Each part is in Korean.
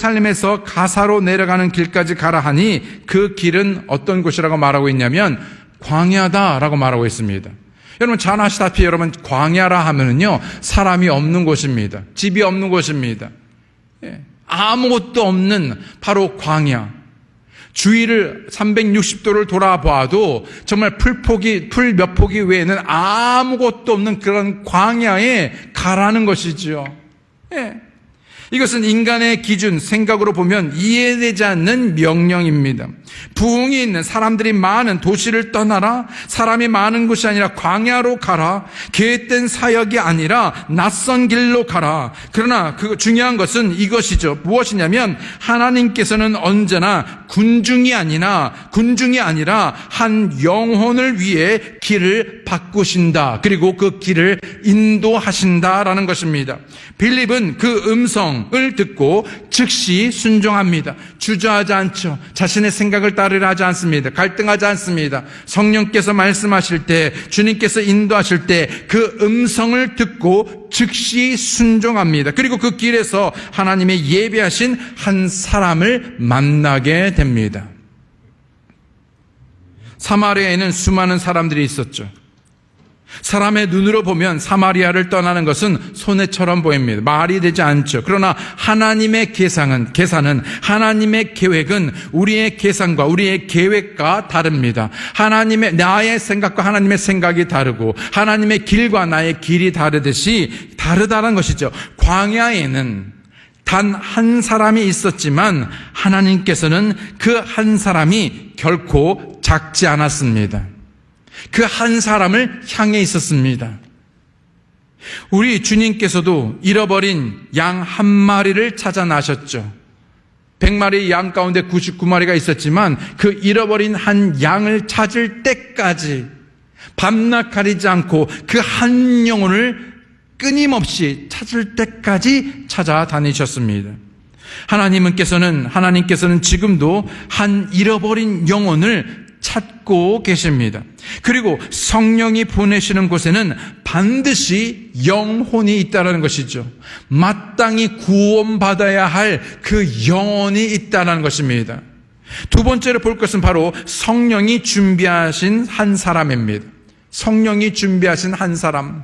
예루살렘에서 가사로 내려가는 길까지 가라 하니 그 길은 어떤 곳이라고 말하고 있냐면 광야다라고 말하고 있습니다. 여러분 잘 아시다시피 여러분 광야라 하면은요 사람이 없는 곳입니다. 집이 없는 곳입니다. 아무것도 없는 바로 광야. 주위를 360도를 돌아봐도 정말 풀 몇 포기 외에는 아무것도 없는 그런 광야에 가라는 것이죠. 이것은 인간의 기준, 생각으로 보면 이해되지 않는 명령입니다. 부흥이 있는 사람들이 많은 도시를 떠나라. 사람이 많은 곳이 아니라 광야로 가라. 계획된 사역이 아니라 낯선 길로 가라. 그러나 중요한 것은 이것이죠. 무엇이냐면 하나님께서는 언제나 군중이 아니라 한 영혼을 위해 길을 바꾸신다. 그리고 그 길을 인도하신다라는 것입니다. 빌립은 그 음성을 듣고 즉시 순종합니다. 주저하지 않죠. 자신의 생각을 따르려 하지 않습니다. 갈등하지 않습니다. 성령께서 말씀하실 때, 주님께서 인도하실 때 그 음성을 듣고 즉시 순종합니다. 그리고 그 길에서 하나님의 예비하신 한 사람을 만나게 됩니다. 사마리아에는 수많은 사람들이 있었죠. 사람의 눈으로 보면 사마리아를 떠나는 것은 손해처럼 보입니다. 말이 되지 않죠. 그러나 하나님의 계산은 하나님의 계획은 우리의 계산과 우리의 계획과 다릅니다. 나의 생각과 하나님의 생각이 다르고 하나님의 길과 나의 길이 다르듯이 다르다는 것이죠. 광야에는 단 한 사람이 있었지만 하나님께서는 그 한 사람이 결코 작지 않았습니다. 그 한 사람을 향해 있었습니다. 우리 주님께서도 잃어버린 양 한 마리를 찾아 나셨죠. 100마리 양 가운데 99마리가 있었지만 그 잃어버린 한 양을 찾을 때까지 밤낮 가리지 않고 그 한 영혼을 끊임없이 찾을 때까지 찾아다니셨습니다. 하나님께서는 지금도 한 잃어버린 영혼을 찾고 계십니다. 그리고 성령이 보내시는 곳에는 반드시 영혼이 있다는 것이죠. 마땅히 구원받아야 할 그 영혼이 있다는 것입니다. 두 번째로 볼 것은 바로 성령이 준비하신 한 사람입니다. 성령이 준비하신 한 사람.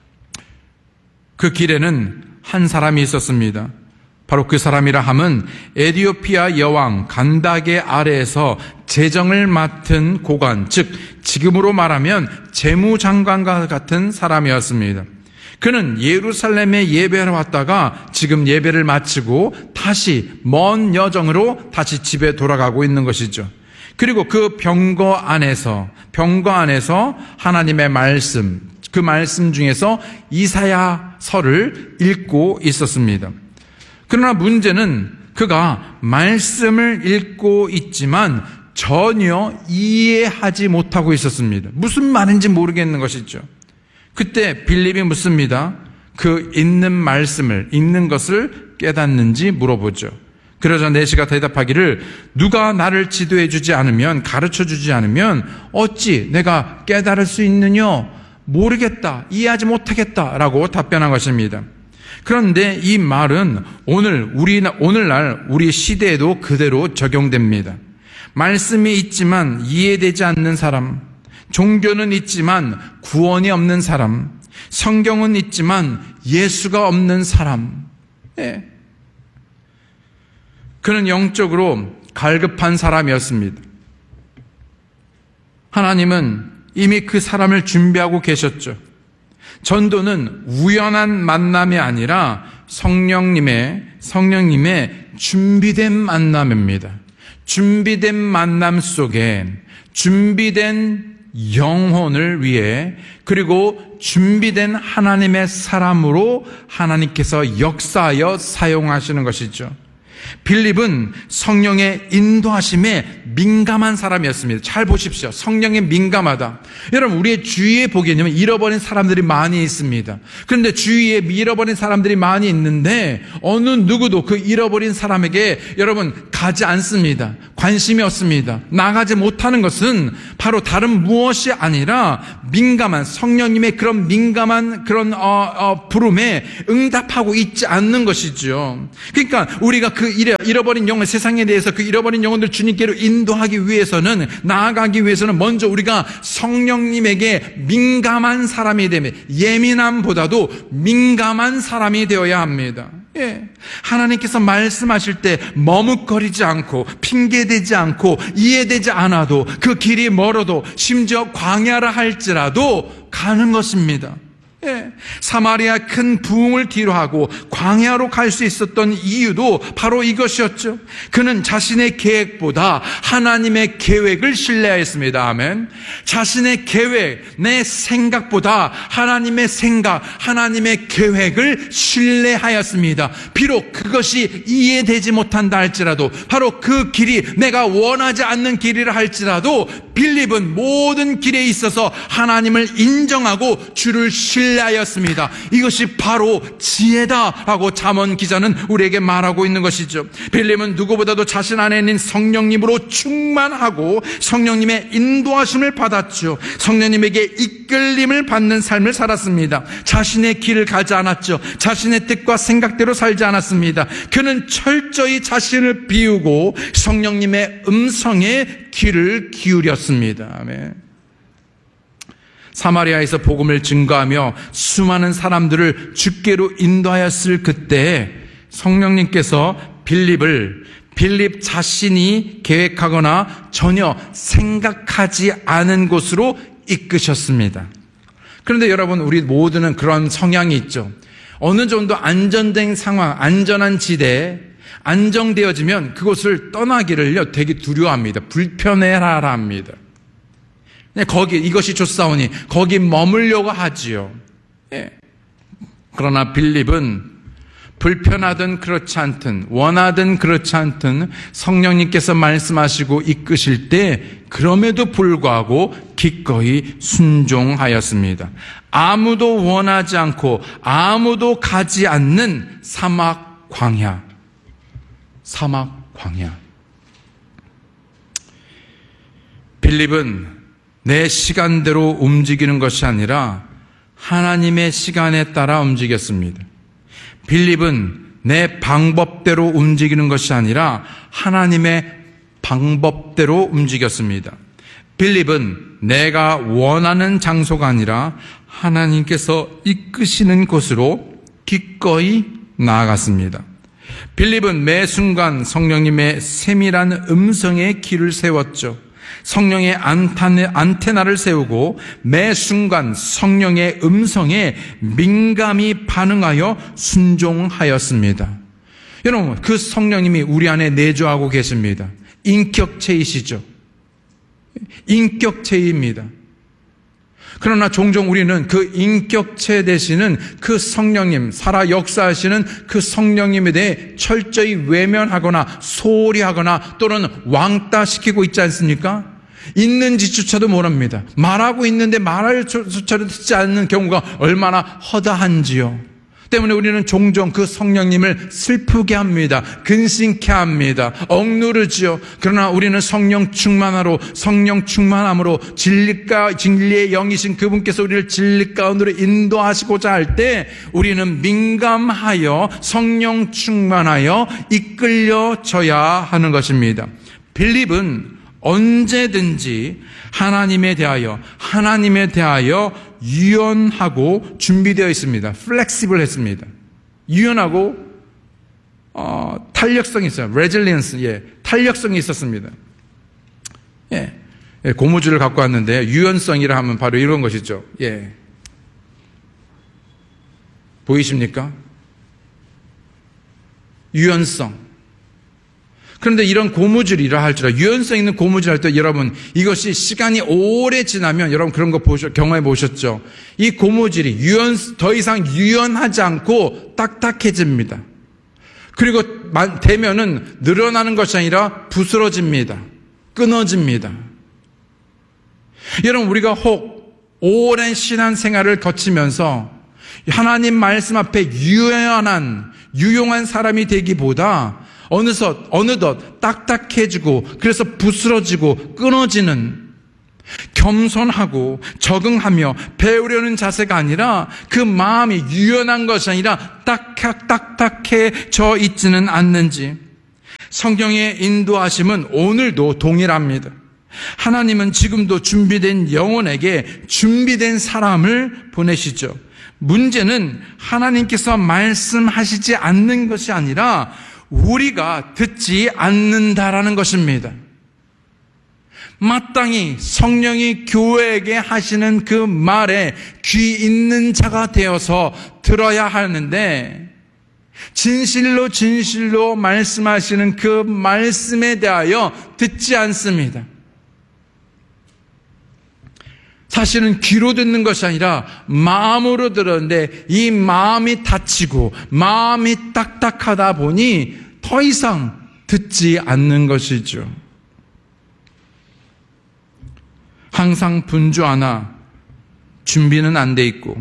그 길에는 한 사람이 있었습니다. 바로 그 사람이라 함은 에티오피아 여왕 간다게 아래에서 재정을 맡은 고관, 즉 지금으로 말하면 재무장관과 같은 사람이었습니다. 그는 예루살렘에 예배하러 왔다가 지금 예배를 마치고 다시 먼 여정으로 다시 집에 돌아가고 있는 것이죠. 그리고 그 병거 안에서 하나님의 말씀, 그 말씀 중에서 이사야서를 읽고 있었습니다. 그러나 문제는 그가 말씀을 읽고 있지만 전혀 이해하지 못하고 있었습니다. 무슨 말인지 모르겠는 것이죠. 그때 빌립이 묻습니다. 그 읽는 것을 깨닫는지 물어보죠. 그러자 내시가 대답하기를 누가 나를 지도해 주지 않으면, 가르쳐 주지 않으면 어찌 내가 깨달을 수 있느냐? 모르겠다, 이해하지 못하겠다라고 답변한 것입니다. 그런데 이 말은 오늘날 우리 시대에도 그대로 적용됩니다. 말씀이 있지만 이해되지 않는 사람, 종교는 있지만 구원이 없는 사람, 성경은 있지만 예수가 없는 사람. 그는 영적으로 갈급한 사람이었습니다. 하나님은 이미 그 사람을 준비하고 계셨죠. 전도는 우연한 만남이 아니라 성령님의 준비된 만남입니다. 준비된 만남 속에 준비된 영혼을 위해, 그리고 준비된 하나님의 사람으로 하나님께서 역사하여 사용하시는 것이죠. 빌립은 성령의 인도하심에 민감한 사람이었습니다. 잘 보십시오. 성령에 민감하다. 여러분, 우리의 주위에 보기에는 잃어버린 사람들이 많이 있습니다. 그런데 주위에 잃어버린 사람들이 많이 있는데 어느 누구도 그 잃어버린 사람에게 여러분 가지 않습니다. 관심이 없습니다. 나가지 못하는 것은 바로 다른 무엇이 아니라 민감한 성령님의 그런 민감한 그런 부름에 응답하고 있지 않는 것이죠. 그러니까 우리가 그 잃어버린 영혼, 세상에 대해서 그 잃어버린 영혼들 주님께로 인도하기 위해서는, 나아가기 위해서는 먼저 우리가 성령님에게 민감한 사람이 되면, 예민함보다도 민감한 사람이 되어야 합니다. 예. 하나님께서 말씀하실 때 머뭇거리지 않고 핑계대지 않고 이해되지 않아도, 그 길이 멀어도 심지어 광야라 할지라도 가는 것입니다. 예. 사마리아 큰 부흥을 뒤로하고 광야로 갈 수 있었던 이유도 바로 이것이었죠. 그는 자신의 계획보다 하나님의 계획을 신뢰하였습니다. 아멘. 자신의 계획, 내 생각보다 하나님의 생각, 하나님의 계획을 신뢰하였습니다. 비록 그것이 이해되지 못한다 할지라도, 바로 그 길이 내가 원하지 않는 길이라 할지라도 빌립은 모든 길에 있어서 하나님을 인정하고 주를 신뢰하였습니다. 이것이 바로 지혜다라고 잠언 기자는 우리에게 말하고 있는 것이죠. 빌립은 누구보다도 자신 안에 있는 성령님으로 충만하고 성령님의 인도하심을 받았죠. 성령님에게 이끌림을 받는 삶을 살았습니다. 자신의 길을 가지 않았죠. 자신의 뜻과 생각대로 살지 않았습니다. 그는 철저히 자신을 비우고 성령님의 음성에 귀를 기울였습니다. 아멘. 사마리아에서 복음을 증거하며 수많은 사람들을 주께로 인도하였을 그때 성령님께서 빌립 자신이 계획하거나 전혀 생각하지 않은 곳으로 이끄셨습니다. 그런데 여러분, 우리 모두는 그런 성향이 있죠. 어느 정도 안전된 상황, 안전한 지대에 안정되어지면 그곳을 떠나기를요 되게 두려워합니다. 불편해하라 합니다. 거기 이것이 좋사오니 거기 머물려고 하지요. 예. 그러나 빌립은 불편하든 그렇지 않든, 원하든 그렇지 않든 성령님께서 말씀하시고 이끄실 때 그럼에도 불구하고 기꺼이 순종하였습니다. 아무도 원하지 않고 아무도 가지 않는 사막 광야. 빌립은 내 시간대로 움직이는 것이 아니라 하나님의 시간에 따라 움직였습니다. 빌립은 내 방법대로 움직이는 것이 아니라 하나님의 방법대로 움직였습니다. 빌립은 내가 원하는 장소가 아니라 하나님께서 이끄시는 곳으로 기꺼이 나아갔습니다. 빌립은 매 순간 성령님의 세밀한 음성에 귀를 세웠죠. 성령의 안테나를 세우고 매 순간 성령의 음성에 민감히 반응하여 순종하였습니다. 여러분, 그 성령님이 우리 안에 내주하고 계십니다. 인격체이시죠. 인격체입니다. 그러나 종종 우리는 그 인격체 되시는 그 성령님, 살아 역사하시는 그 성령님에 대해 철저히 외면하거나 소홀히 하거나 또는 왕따시키고 있지 않습니까? 있는지조차도 모릅니다. 말하고 있는데 말할 조차도 듣지 않는 경우가 얼마나 허다한지요. 때문에 우리는 종종 그 성령님을 슬프게 합니다. 근심케 합니다. 억누르지요. 그러나 우리는 성령 충만함으로 진리의 영이신 그분께서 우리를 진리 가운데로 인도하시고자 할 때 우리는 민감하여 성령 충만하여 이끌려져야 하는 것입니다. 빌립은 언제든지 하나님에 대하여 유연하고 준비되어 있습니다. 플렉시블 했습니다. 유연하고 탄력성이 있어요. resilience, 탄력성이 있었습니다. 고무줄을 갖고 왔는데 유연성이라 하면 바로 이런 것이죠. 보이십니까? 유연성. 그런데 이런 고무줄이라 할지라도, 유연성 있는 고무줄 할 때 여러분, 이것이 시간이 오래 지나면 여러분 그런 거 경험해 보셨죠? 이 고무줄이 더 이상 유연하지 않고 딱딱해집니다. 그리고 되면은 늘어나는 것이 아니라 부스러집니다. 끊어집니다. 여러분, 우리가 혹 오랜 신앙 생활을 거치면서 하나님 말씀 앞에 유용한 사람이 되기보다 어느덧 딱딱해지고 그래서 부스러지고 끊어지는, 겸손하고 적응하며 배우려는 자세가 아니라 그 마음이 유연한 것이 아니라 딱딱해져 있지는 않는지. 성경의 인도하심은 오늘도 동일합니다. 하나님은 지금도 준비된 영혼에게 준비된 사람을 보내시죠. 문제는 하나님께서 말씀하시지 않는 것이 아니라 우리가 듣지 않는다라는 것입니다. 마땅히 성령이 교회에게 하시는 그 말에 귀 있는 자가 되어서 들어야 하는데, 진실로 말씀하시는 그 말씀에 대하여 듣지 않습니다. 사실은 귀로 듣는 것이 아니라 마음으로 들었는데 이 마음이 다치고 마음이 딱딱하다 보니 더 이상 듣지 않는 것이죠. 항상 분주하나 준비는 안 돼 있고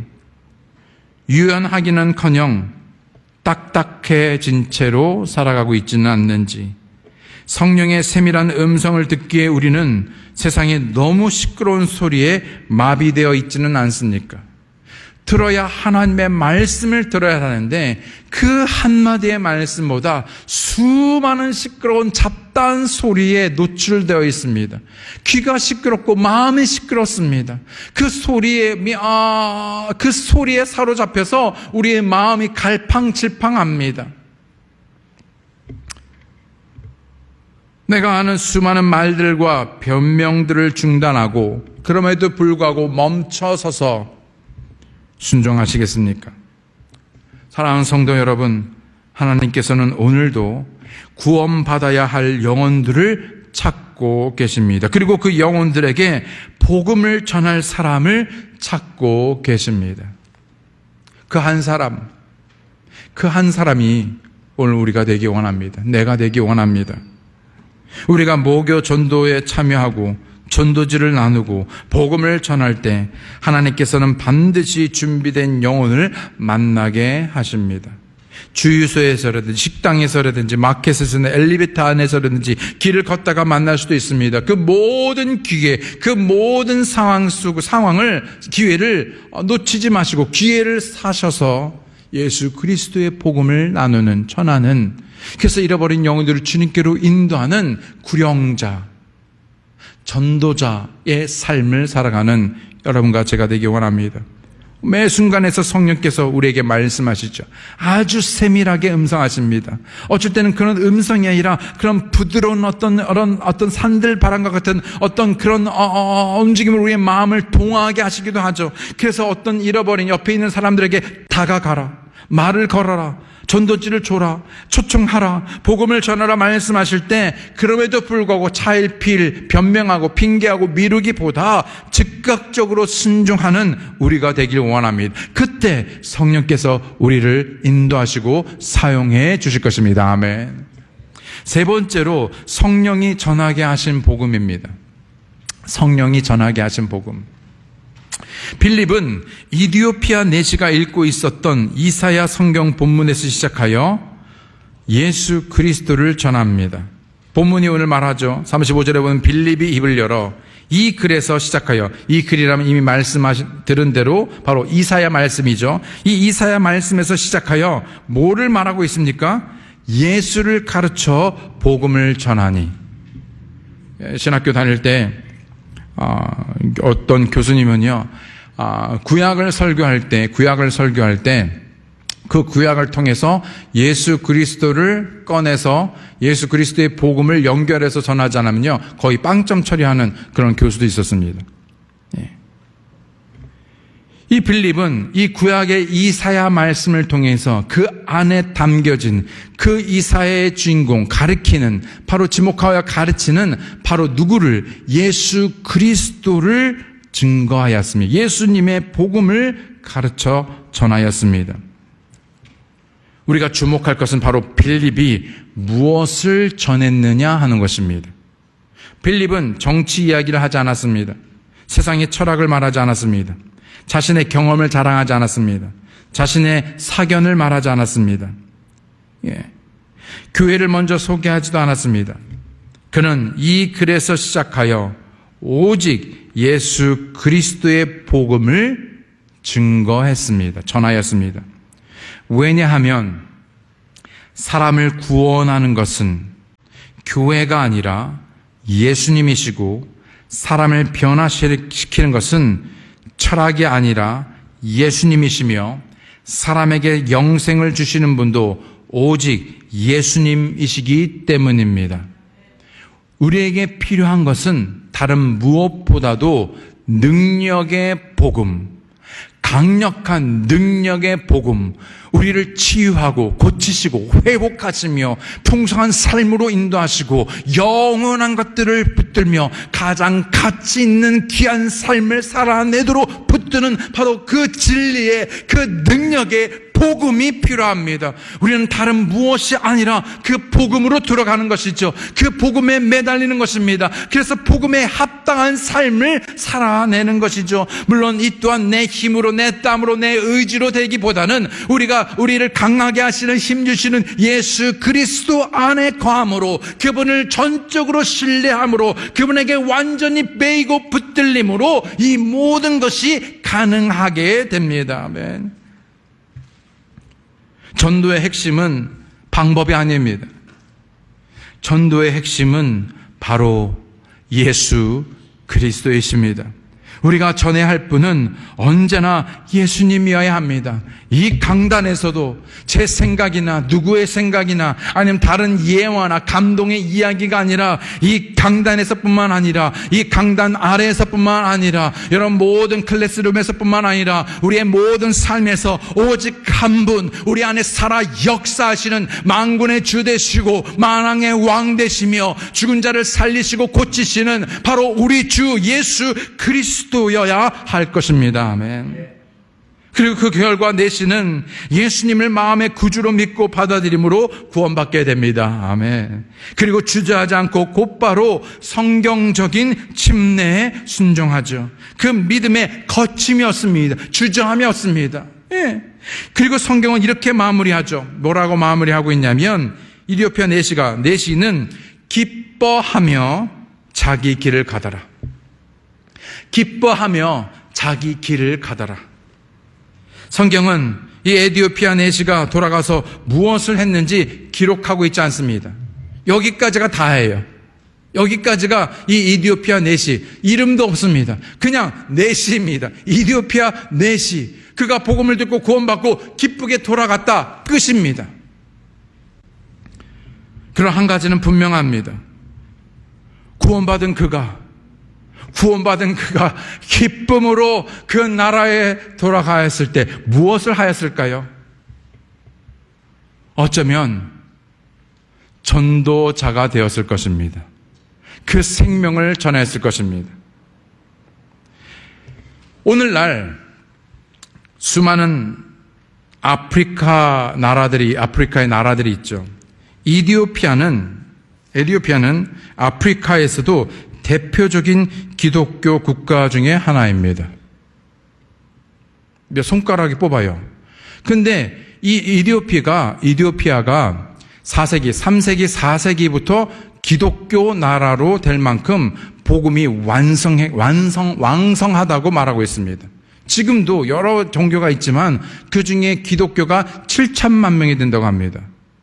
유연하기는커녕 딱딱해진 채로 살아가고 있지는 않는지, 성령의 세밀한 음성을 듣기에 우리는 세상의 너무 시끄러운 소리에 마비되어 있지는 않습니까? 들어야 하나님의 말씀을 들어야 하는데 그 한마디의 말씀보다 수많은 시끄러운 잡다한 소리에 노출되어 있습니다. 귀가 시끄럽고 마음이 시끄럽습니다. 그 소리에 사로잡혀서 우리의 마음이 갈팡질팡합니다. 내가 아는 수많은 말들과 변명들을 중단하고 그럼에도 불구하고 멈춰서서 순종하시겠습니까? 사랑하는 성도 여러분, 하나님께서는 오늘도 구원받아야 할 영혼들을 찾고 계십니다. 그리고 그 영혼들에게 복음을 전할 사람을 찾고 계십니다. 그 한 사람이 오늘 우리가 되기 원합니다. 내가 되기 원합니다. 우리가 모교 전도에 참여하고 전도지를 나누고 복음을 전할 때 하나님께서는 반드시 준비된 영혼을 만나게 하십니다. 주유소에서라든지 식당에서라든지 마켓에서는 엘리베이터 안에서라든지 길을 걷다가 만날 수도 있습니다. 그 모든 기회, 그 모든 기회를 놓치지 마시고 기회를 사셔서 예수 그리스도의 복음을 나누는, 전하는, 그래서 잃어버린 영혼들을 주님께로 인도하는 구령자, 전도자의 삶을 살아가는 여러분과 제가 되기 원합니다. 매 순간에서 성령께서 우리에게 말씀하시죠. 아주 세밀하게 음성하십니다. 어쩔 때는 그런 음성이 아니라 그런 부드러운 어떤 산들 바람과 같은 어떤 그런 움직임을 우리의 마음을 동하게 하시기도 하죠. 그래서 어떤 잃어버린 옆에 있는 사람들에게 다가가라, 말을 걸어라, 전도지를 줘라, 초청하라, 복음을 전하라 말씀하실 때 그럼에도 불구하고 차일피일 변명하고 핑계하고 미루기보다 즉각적으로 순종하는 우리가 되길 원합니다. 그때 성령께서 우리를 인도하시고 사용해 주실 것입니다. 아멘. 세 번째로 성령이 전하게 하신 복음입니다. 성령이 전하게 하신 복음. 빌립은 이디오피아 내시가 읽고 있었던 이사야 성경 본문에서 시작하여 예수 그리스도를 전합니다. 본문이 오늘 말하죠. 35절에 보면 빌립이 입을 열어 이 글에서 시작하여, 이 글이라면 이미 들은 대로 바로 이사야 말씀이죠. 이 이사야 말씀에서 시작하여 뭐를 말하고 있습니까? 예수를 가르쳐 복음을 전하니. 신학교 다닐 때 어떤 교수님은요, 구약을 설교할 때 그 구약을 통해서 예수 그리스도를 꺼내서 예수 그리스도의 복음을 연결해서 전하지 않으면요 거의 빵점 처리하는 그런 교수도 있었습니다. 이 빌립은 이 구약의 이사야 말씀을 통해서 그 안에 담겨진 그 이사야의 주인공, 가르치는, 바로 지목하여 가르치는 바로 누구를? 예수 그리스도를 증거하였습니다. 예수님의 복음을 가르쳐 전하였습니다. 우리가 주목할 것은 바로 빌립이 무엇을 전했느냐 하는 것입니다. 빌립은 정치 이야기를 하지 않았습니다. 세상의 철학을 말하지 않았습니다. 자신의 경험을 자랑하지 않았습니다. 자신의 사견을 말하지 않았습니다. 교회를 먼저 소개하지도 않았습니다. 그는 이 글에서 시작하여 오직 예수 그리스도의 복음을 증거했습니다. 전하였습니다. 왜냐하면 사람을 구원하는 것은 교회가 아니라 예수님이시고, 사람을 변화시키는 것은 철학이 아니라 예수님이시며, 사람에게 영생을 주시는 분도 오직 예수님이시기 때문입니다. 우리에게 필요한 것은 다른 무엇보다도 능력의 복음, 강력한 능력의 복음, 우리를 치유하고 고치시고 회복하시며 풍성한 삶으로 인도하시고 영원한 것들을 붙들며 가장 가치 있는 귀한 삶을 살아내도록 붙드는 바로 그 진리의, 그 능력의 복음이 필요합니다. 우리는 다른 무엇이 아니라 그 복음으로 들어가는 것이죠. 그 복음에 매달리는 것입니다. 그래서 복음에 합당한 삶을 살아내는 것이죠. 물론 이 또한 내 힘으로, 내 땀으로, 내 의지로 되기보다는 우리를 강하게 하시는, 힘주시는 예수 그리스도 안에 거함으로, 그분을 전적으로 신뢰함으로, 그분에게 완전히 매이고 붙들림으로 이 모든 것이 가능하게 됩니다. 아멘. 전도의 핵심은 방법이 아닙니다. 전도의 핵심은 바로 예수 그리스도이십니다. 우리가 전해야 할 분은 언제나 예수님이어야 합니다. 이 강단에서도 제 생각이나 누구의 생각이나 아니면 다른 예화나 감동의 이야기가 아니라, 이 강단에서뿐만 아니라, 이 강단 아래에서뿐만 아니라, 여러분 모든 클래스룸에서뿐만 아니라 우리의 모든 삶에서 오직 한 분, 우리 안에 살아 역사하시는 만군의 주 되시고 만왕의 왕 되시며 죽은 자를 살리시고 고치시는 바로 우리 주 예수 그리스도여야 할 것입니다. 아멘. 그리고 그 결과 내시는 예수님을 마음의 구주로 믿고 받아들임으로 구원받게 됩니다. 아멘. 그리고 주저하지 않고 곧바로 성경적인 침례에 순종하죠. 그 믿음에 거침이 없습니다. 주저함이 없습니다. 예. 그리고 성경은 이렇게 마무리하죠. 뭐라고 마무리하고 있냐면, 이디오피아 내시는 기뻐하며 자기 길을 가더라. 기뻐하며 자기 길을 가더라. 성경은 이 에티오피아 내시가 돌아가서 무엇을 했는지 기록하고 있지 않습니다. 여기까지가 다예요. 여기까지가 이 에티오피아 내시, 이름도 없습니다. 그냥 내시입니다. 에티오피아 내시. 그가 복음을 듣고 구원받고 기쁘게 돌아갔다. 끝입니다. 그런 한 가지는 분명합니다. 구원받은 그가 기쁨으로 그 나라에 돌아가였을 때 무엇을 하였을까요? 어쩌면 전도자가 되었을 것입니다. 그 생명을 전했을 것입니다. 오늘날 수많은 아프리카의 나라들이 있죠. 에티오피아는 아프리카에서도 대표적인 기독교 국가 중에 하나입니다. 몇 손가락이 뽑아요. 근데 이 에티오피아가 3세기, 4세기부터 기독교 나라로 될 만큼 복음이 왕성하다고 말하고 있습니다. 지금도 여러 종교가 있지만 그 중에 기독교가 7천만 명이 된다고 합니다.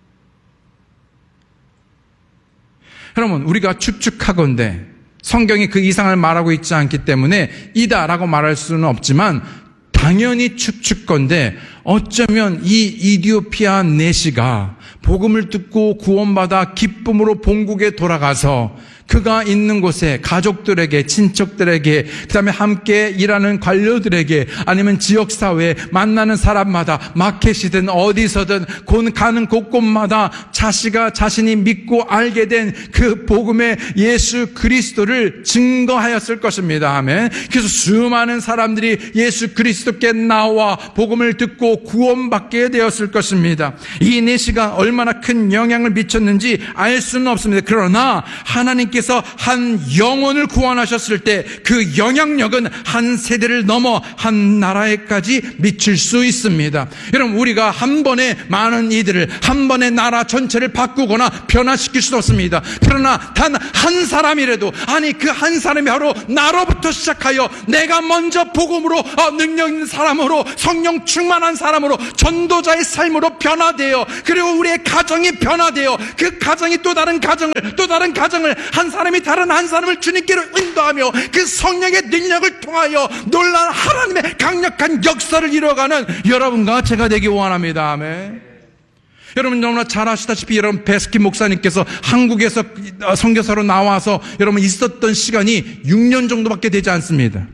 여러분, 우리가 추측하건대 성경이 그 이상을 말하고 있지 않기 때문에 이다라고 말할 수는 없지만, 당연히 추측건데 어쩌면 이 에티오피아 내시가 복음을 듣고 구원받아 기쁨으로 본국에 돌아가서 그가 있는 곳에 가족들에게, 친척들에게, 그다음에 함께 일하는 관료들에게, 아니면 지역사회에 만나는 사람마다 마켓이든 어디서든 가는 곳곳마다 자신이 믿고 알게 된 그 복음의 예수 그리스도를 증거하였을 것입니다. 아멘. 그래서 수많은 사람들이 예수 그리스도께 나와 복음을 듣고 듣고 구원받게 되었을 것입니다. 이 내시가 얼마나 큰 영향을 미쳤는지 알 수는 없습니다. 그러나 하나님께서 한 영혼을 구원하셨을 때 그 영향력은 한 세대를 넘어 한 나라에까지 미칠 수 있습니다. 여러분, 우리가 한 번에 많은 이들을, 한 번에 나라 전체를 바꾸거나 변화시킬 수 없습니다. 그러나 단 한 사람이라도, 아니 그 한 사람이 바로 나로부터 시작하여 내가 먼저 복음으로 능력 있는 사람으로, 성령 충만한 사람으로, 전도자의 삶으로 변화되어, 그리고 우리의 가정이 변화되어 그 가정이 또 다른 가정을 한 사람이 다른 한 사람을 주님께로 인도하며 그 성령의 능력을 통하여 놀라운 하나님의 강력한 역사를 이루어가는 여러분과 제가 되기 원합니다. 아멘. 여러분 너무나 잘 아시다시피 여러분 베스킨 목사님께서 한국에서 선교사로 나와서 여러분 있었던 시간이 6년 정도밖에 되지 않습니다.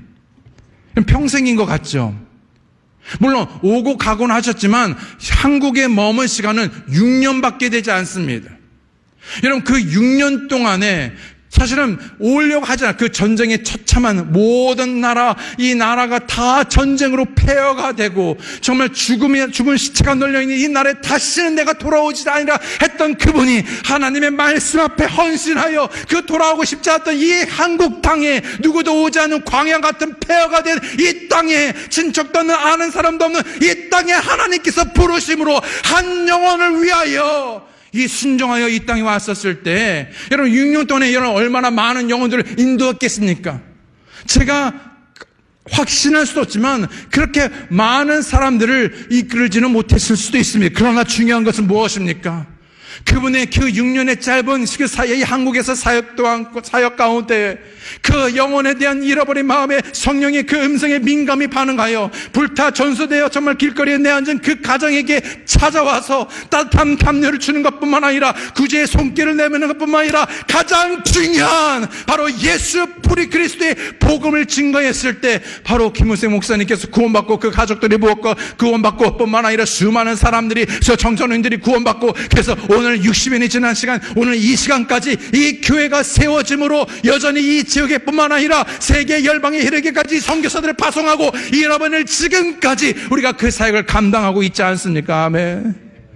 평생인 것 같죠? 물론 오고 가곤 하셨지만 한국에 머문 시간은 6년밖에 되지 않습니다. 여러분 그 6년 동안에 사실은 오려고 하잖아요. 그 전쟁의 처참한 모든 나라, 이 나라가 다 전쟁으로 폐허가 되고 정말 죽은 시체가 널려있는 이 나라에 다시는 내가 돌아오지 아니라 했던 그분이 하나님의 말씀 앞에 헌신하여 그 돌아오고 싶지 않던 이 한국 땅에, 누구도 오지 않는 광야 같은 폐허가 된 이 땅에, 친척도 없는 아는 사람도 없는 이 땅에 하나님께서 부르심으로 한 영혼을 위하여 이 순종하여 이 땅에 왔었을 때 여러분 6년 동안에 여러분 얼마나 많은 영혼들을 인도했겠습니까? 제가 확신할 수도 없지만 그렇게 많은 사람들을 이끌지는 못했을 수도 있습니다. 그러나 중요한 것은 무엇입니까? 그분의 그 6년의 짧은 그 사이에 한국에서 사역 가운데 그 영혼에 대한 잃어버린 마음에 성령의 그 음성에 민감히 반응하여 불타 전소되어 정말 길거리에 내앉은 그 가정에게 찾아와서 따뜻한 담요를 주는 것뿐만 아니라 구제의 손길을 내미는 것뿐만 아니라 가장 중요한 바로 예수 뿌리 그리스도의 복음을 증거했을 때 바로 김우생 목사님께서 구원받고 그 가족들이 구원받고 뿐만 아니라 수많은 사람들이, 저 청소년들이 구원받고, 그래서 오늘 60년이 지난 시간, 오늘 이 시간까지 이 교회가 세워짐으로 여전히 이 지역에 뿐만 아니라 세계 열방에 이르기까지 선교사들을 파송하고 잃어버릴 지금까지 우리가 그 사역을 감당하고 있지 않습니까? 아멘.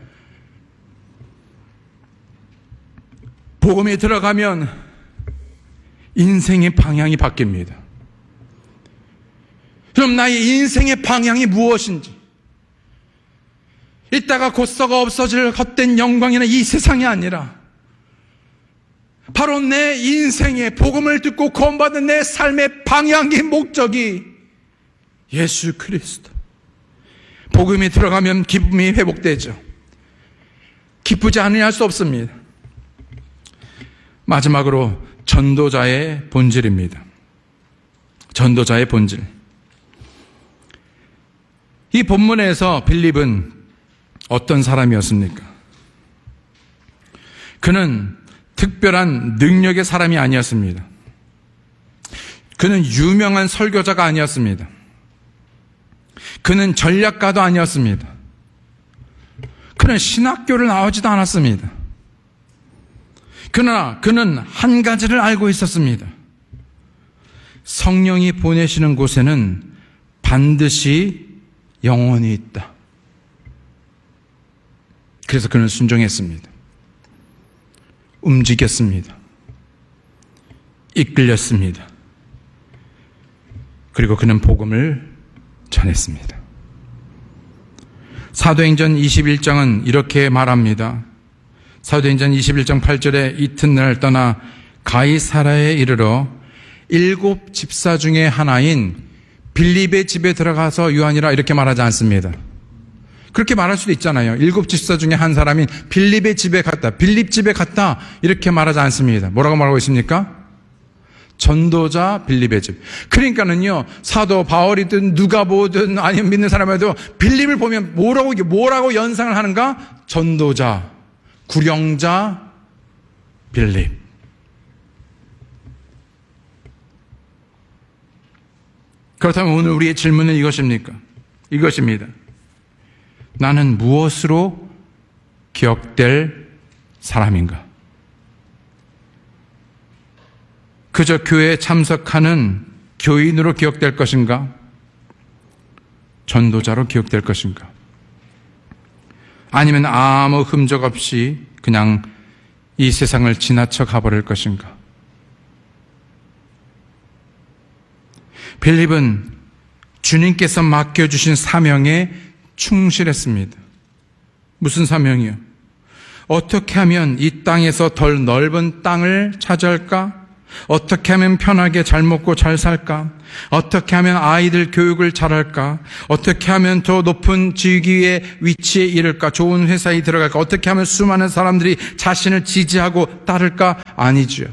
복음이 들어가면 인생의 방향이 바뀝니다. 그럼 나의 인생의 방향이 무엇인지, 이따가 곧 썩어 없어질 헛된 영광이나 이 세상이 아니라 바로 내 인생의 복음을 듣고 구원받은 내 삶의 방향의 목적이 예수 그리스도. 복음이 들어가면 기쁨이 회복되죠. 기쁘지 않으려 할 수 없습니다. 마지막으로 전도자의 본질입니다. 전도자의 본질. 이 본문에서 빌립은 어떤 사람이었습니까? 그는 특별한 능력의 사람이 아니었습니다. 그는 유명한 설교자가 아니었습니다. 그는 전략가도 아니었습니다. 그는 신학교를 나오지도 않았습니다. 그러나 그는 한 가지를 알고 있었습니다. 성령이 보내시는 곳에는 반드시 영혼이 있다. 그래서 그는 순종했습니다. 움직였습니다. 이끌렸습니다. 그리고 그는 복음을 전했습니다. 사도행전 21장은 이렇게 말합니다. 사도행전 21장 8절에 이튿날 떠나 가이사라에 이르러 7 집사 중에 하나인 빌립의 집에 들어가서 유하니라 이렇게 말하지 않습니다. 그렇게 말할 수도 있잖아요. 7 집사 중에 한 사람인 빌립의 집에 갔다, 빌립 집에 갔다 이렇게 말하지 않습니다. 뭐라고 말하고 있습니까? 전도자 빌립의 집. 그러니까는요, 사도 바울이든 누가 보든 아니면 믿는 사람에도 빌립을 보면 뭐라고 연상을 하는가? 전도자, 구령자 빌립. 그렇다면 오늘 우리의 질문은 이것입니다. 나는 무엇으로 기억될 사람인가? 그저 교회에 참석하는 교인으로 기억될 것인가? 전도자로 기억될 것인가? 아니면 아무 흔적 없이 그냥 이 세상을 지나쳐 가버릴 것인가? 빌립은 주님께서 맡겨주신 사명에 충실했습니다. 무슨 사명이요? 어떻게 하면 이 땅에서 덜 넓은 땅을 차지할까? 어떻게 하면 편하게 잘 먹고 잘 살까? 어떻게 하면 아이들 교육을 잘할까? 어떻게 하면 더 높은 직위의 위치에 이를까? 좋은 회사에 들어갈까? 어떻게 하면 수많은 사람들이 자신을 지지하고 따를까? 아니죠.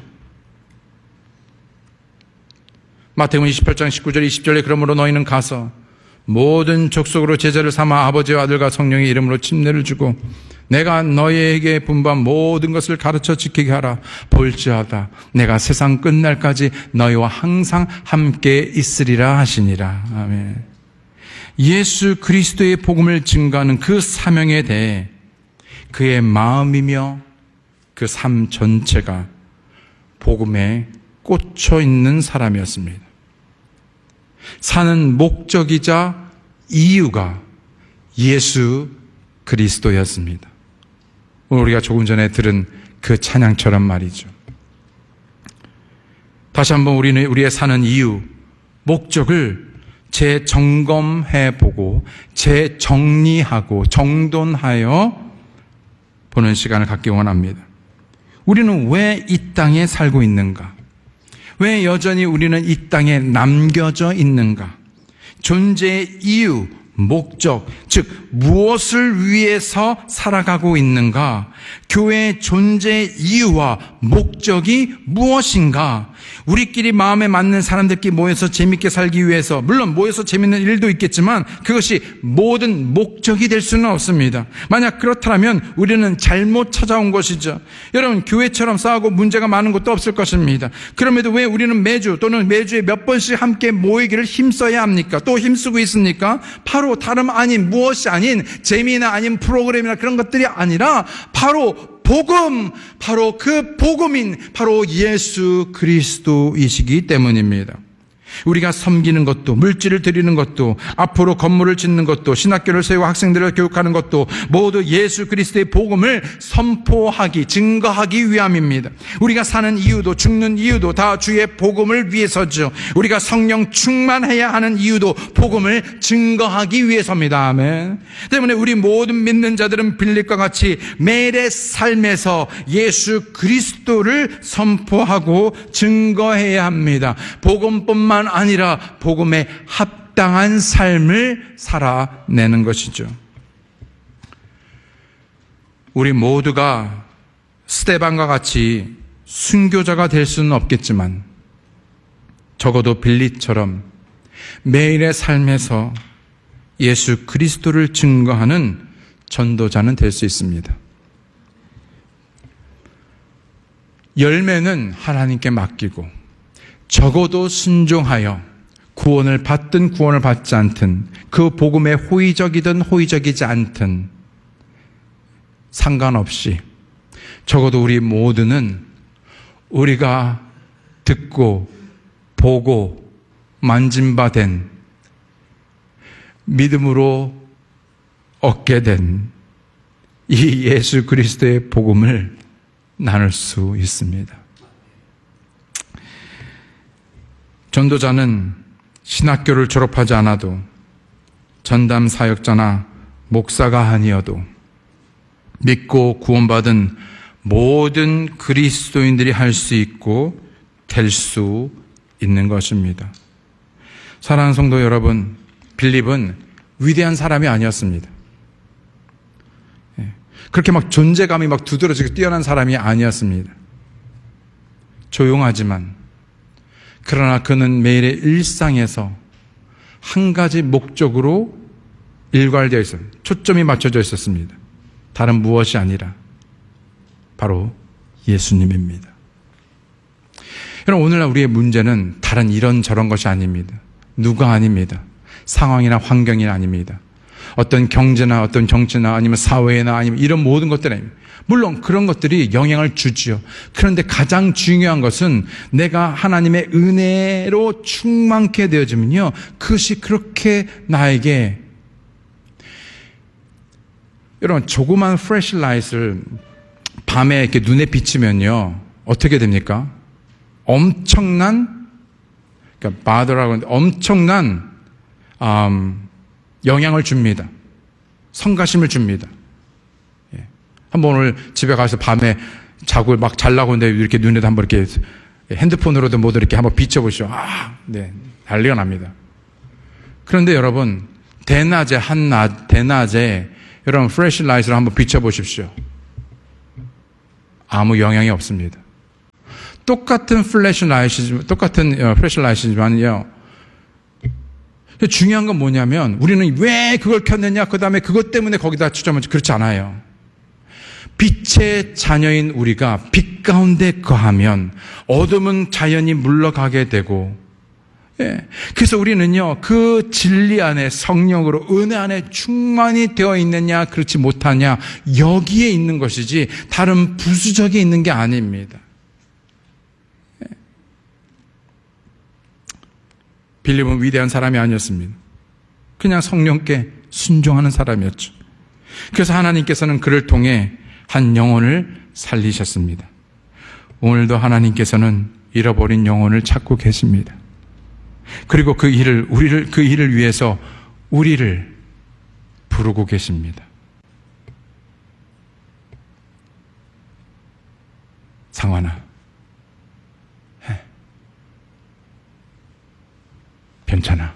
마태복음 28장 19절 20절에 그러므로 너희는 가서 모든 족속으로 제자를 삼아 아버지와 아들과 성령의 이름으로 침례를 주고 내가 너희에게 분부한 모든 것을 가르쳐 지키게 하라. 볼지어다 내가 세상 끝날까지 너희와 항상 함께 있으리라 하시니라. 아멘. 예수 그리스도의 복음을 증거하는 그 사명에 대해 그의 마음이며 그 삶 전체가 복음에 꽂혀 있는 사람이었습니다. 사는 목적이자 이유가 예수 그리스도였습니다. 오늘 우리가 조금 전에 들은 그 찬양처럼 말이죠. 다시 한번 우리는 우리의 사는 이유, 목적을 재점검해보고 재정리하고 정돈하여 보는 시간을 갖기 원합니다. 우리는 왜 이 땅에 살고 있는가? 왜 여전히 우리는 이 땅에 남겨져 있는가? 존재의 이유, 목적, 즉 무엇을 위해서 살아가고 있는가? 교회의 존재의 이유와 목적이 무엇인가? 우리끼리 마음에 맞는 사람들끼리 모여서 재밌게 살기 위해서, 물론 모여서 재밌는 일도 있겠지만 그것이 모든 목적이 될 수는 없습니다. 만약 그렇다면 우리는 잘못 찾아온 것이죠. 여러분, 교회처럼 싸우고 문제가 많은 것도 없을 것입니다. 그럼에도 왜 우리는 매주 또는 매주에 몇 번씩 함께 모이기를 힘써야 합니까? 또 힘쓰고 있습니까? 바로 다름 아닌, 무엇이 아닌 재미나 아닌 프로그램이나 그런 것들이 아니라 바로 복음, 바로 그 복음인 바로 예수 그리스도이시기 때문입니다. 우리가 섬기는 것도, 물질을 드리는 것도, 앞으로 건물을 짓는 것도, 신학교를 세우고 학생들을 교육하는 것도 모두 예수 그리스도의 복음을 선포하기, 증거하기 위함입니다. 우리가 사는 이유도, 죽는 이유도 다 주의 복음을 위해서죠. 우리가 성령 충만해야 하는 이유도 복음을 증거하기 위해서입니다. 아멘. 때문에 우리 모든 믿는 자들은 빌립과 같이 매일의 삶에서 예수 그리스도를 선포하고 증거해야 합니다. 복음뿐만 아니라 복음에 합당한 삶을 살아내는 것이죠. 우리 모두가 스데반과 같이 순교자가 될 수는 없겠지만 적어도 빌립처럼 매일의 삶에서 예수 그리스도를 증거하는 전도자는 될 수 있습니다. 열매는 하나님께 맡기고 적어도 순종하여 구원을 받든 구원을 받지 않든 그 복음에 호의적이든 호의적이지 않든 상관없이 적어도 우리 모두는 우리가 듣고 보고 만진바된 믿음으로 얻게 된 이 예수 그리스도의 복음을 나눌 수 있습니다. 전도자는 신학교를 졸업하지 않아도 전담 사역자나 목사가 아니어도 믿고 구원받은 모든 그리스도인들이 할 수 있고 될 수 있는 것입니다. 사랑하는 성도 여러분, 빌립은 위대한 사람이 아니었습니다. 그렇게 막 존재감이 막 두드러지게 뛰어난 사람이 아니었습니다. 조용하지만 그러나 그는 매일의 일상에서 한 가지 목적으로 일괄되어 있어요. 초점이 맞춰져 있었습니다. 다른 무엇이 아니라 바로 예수님입니다. 여러분, 오늘날 우리의 문제는 다른 이런저런 것이 아닙니다. 누가 아닙니다. 상황이나 환경이 아닙니다. 어떤 경제나 어떤 정치나 아니면 사회나 아니면 이런 모든 것들 아닙니다. 물론 그런 것들이 영향을 주지요. 그런데 가장 중요한 것은 내가 하나님의 은혜로 충만케 되어지면요, 그것이 그렇게 나에게 여러분, 조그만 플래시라이트를 밤에 이렇게 눈에 비치면요, 어떻게 됩니까? 엄청난, 그러니까 바더라고 하는데 엄청난 영향을 줍니다. 성가심을 줍니다. 예. 한번 오늘 집에 가서 밤에 자고 막 잘라고 하는데 이렇게 눈에도 한번 이렇게 핸드폰으로도 뭐도 이렇게 한번 비춰보시오. 네, 난리가 납니다. 그런데 여러분, 대낮에 여러분 플래시라이트를 한번 비춰보십시오. 아무 영향이 없습니다. 똑같은 플래시라이트지만요. 중요한 건 뭐냐면 우리는 왜 그걸 켰느냐, 그 다음에 그것 때문에 거기다 추점하지, 그렇지 않아요. 빛의 자녀인 우리가 빛 가운데 거하면 어둠은 자연히 물러가게 되고, 예. 그래서 우리는요, 그 진리 안에 성령으로 은혜 안에 충만이 되어 있느냐 그렇지 못하냐, 여기에 있는 것이지 다른 부수적에 있는 게 아닙니다. 예. 빌립은 위대한 사람이 아니었습니다. 그냥 성령께 순종하는 사람이었죠. 그래서 하나님께서는 그를 통해 한 영혼을 살리셨습니다. 오늘도 하나님께서는 잃어버린 영혼을 찾고 계십니다. 그리고 그 일을 위해서 우리를 부르고 계십니다. 상환아, 괜찮아.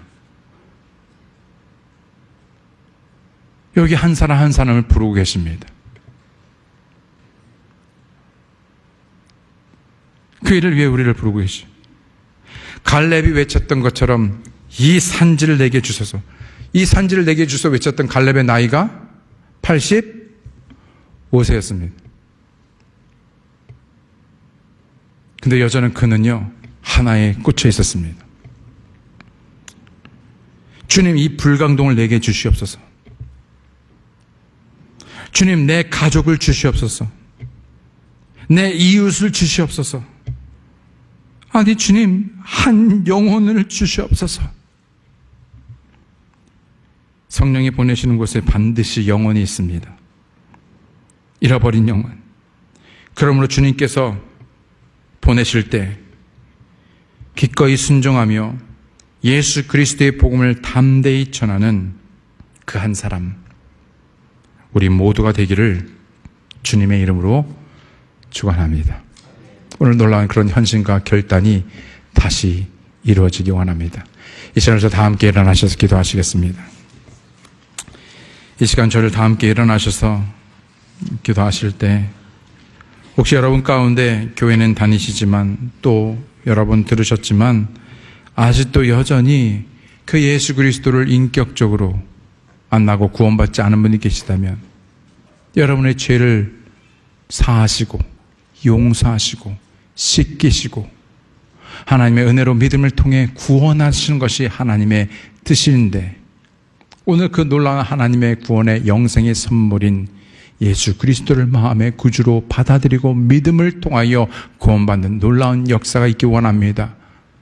여기 한 사람 한 사람을 부르고 계십니다. 그 일을 위해 우리를 부르고 계시죠. 갈렙이 외쳤던 것처럼 이 산지를 내게 주소서. 이 산지를 내게 주소 외쳤던 갈렙의 나이가 85세였습니다. 근데 여전히 그는요, 하나에 꽂혀 있었습니다. 주님, 이 불강동을 내게 주시옵소서. 주님, 내 가족을 주시옵소서. 내 이웃을 주시옵소서. 아니, 주님, 한 영혼을 주시옵소서. 성령이 보내시는 곳에 반드시 영혼이 있습니다. 잃어버린 영혼. 그러므로 주님께서 보내실 때 기꺼이 순종하며 예수 그리스도의 복음을 담대히 전하는 그 한 사람, 우리 모두가 되기를 주님의 이름으로 축원합니다. 오늘 놀라운 그런 현신과 결단이 다시 이루어지기 원합니다. 이 시간에서 다 함께 일어나셔서 기도하시겠습니다. 이 시간 저를 다 함께 일어나셔서 기도하실 때, 혹시 여러분 가운데 교회는 다니시지만 또 여러분 들으셨지만 아직도 여전히 그 예수 그리스도를 인격적으로 만나고 구원받지 않은 분이 계시다면 여러분의 죄를 사하시고 용서하시고 씻기시고 하나님의 은혜로 믿음을 통해 구원하시는 것이 하나님의 뜻인데, 오늘 그 놀라운 하나님의 구원의 영생의 선물인 예수 그리스도를 마음의 구주로 받아들이고 믿음을 통하여 구원받는 놀라운 역사가 있기 원합니다.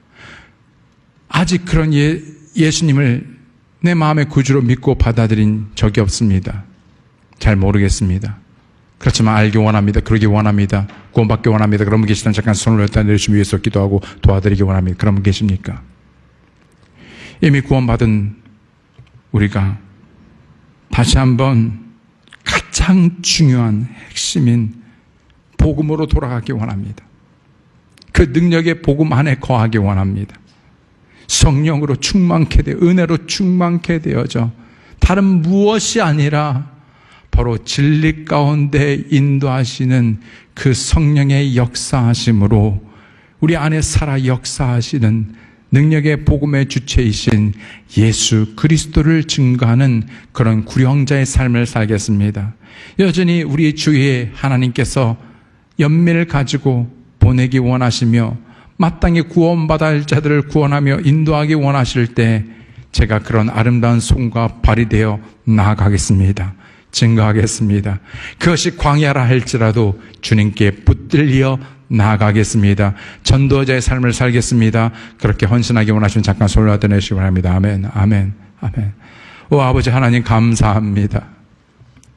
아직 그런 예수님을 내 마음의 구주로 믿고 받아들인 적이 없습니다. 잘 모르겠습니다. 그렇지만 알기 원합니다. 그러기 원합니다. 구원받기 원합니다. 그런 분 계시다면 잠깐 손을 올렸다 내리시면 위해서 기도하고 도와드리기 원합니다. 그런 분 계십니까? 이미 구원받은 우리가 다시 한번 가장 중요한 핵심인 복음으로 돌아가기 원합니다. 그 능력의 복음 안에 거하기 원합니다. 성령으로 충만케 되어, 은혜로 충만케 되어져 다른 무엇이 아니라 바로 진리 가운데 인도하시는 그 성령의 역사하심으로 우리 안에 살아 역사하시는 능력의 복음의 주체이신 예수 그리스도를 증거하는 그런 구령자의 삶을 살겠습니다. 여전히 우리 주위에 하나님께서 연민을 가지고 보내기 원하시며 마땅히 구원받아야 할 자들을 구원하며 인도하기 원하실 때 제가 그런 아름다운 손과 발이 되어 나아가겠습니다. 증거하겠습니다. 그것이 광야라 할지라도 주님께 붙들려 나아가겠습니다. 전도자의 삶을 살겠습니다. 그렇게 헌신하기 원하시면 잠깐 손을 드내시기 바랍니다. 아멘, 아멘, 아멘. 오 아버지 하나님 감사합니다.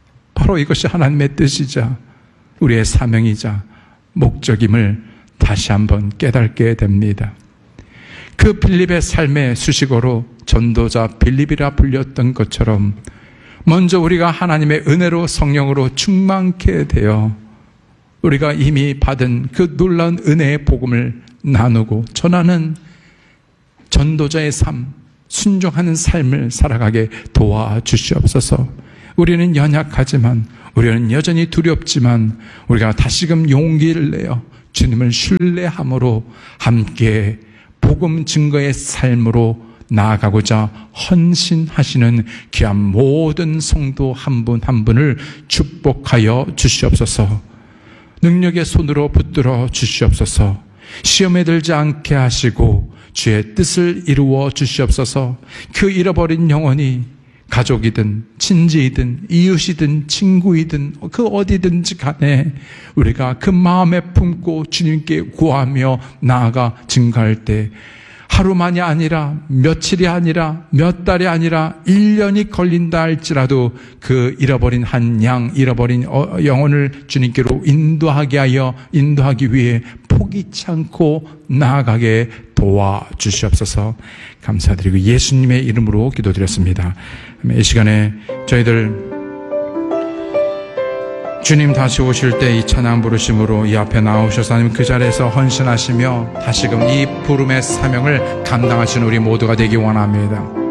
바로 이것이 하나님의 뜻이자 우리의 사명이자 목적임을 다시 한번 깨닫게 됩니다. 그 빌립의 삶의 수식어로 전도자 빌립이라 불렸던 것처럼 먼저 우리가 하나님의 은혜로 성령으로 충만케 되어 우리가 이미 받은 그 놀라운 은혜의 복음을 나누고 전하는 전도자의 삶, 순종하는 삶을 살아가게 도와주시옵소서. 우리는 연약하지만, 우리는 여전히 두렵지만 우리가 다시금 용기를 내어 주님을 신뢰함으로 함께 복음 증거의 삶으로 나아가고자 헌신하시는 귀한 모든 성도 한 분 한 분을 축복하여 주시옵소서. 능력의 손으로 붙들어 주시옵소서. 시험에 들지 않게 하시고 주의 뜻을 이루어 주시옵소서. 그 잃어버린 영혼이 가족이든 친지이든 이웃이든 친구이든 그 어디든지 간에 우리가 그 마음에 품고 주님께 구하며 나아가 증거할 때 하루만이 아니라 며칠이 아니라 몇 달이 아니라 1년이 걸린다 할지라도 그 잃어버린 한 양, 잃어버린 영혼을 주님께로 인도하기 위해 포기치 않고 나아가게 도와주시옵소서. 감사드리고 예수님의 이름으로 기도드렸습니다. 이 시간에 저희들 주님 다시 오실 때 이 찬양 부르심으로 이 앞에 나오셔서 하나님 그 자리에서 헌신하시며 다시금 이 부름의 사명을 감당하시는 우리 모두가 되기 원합니다.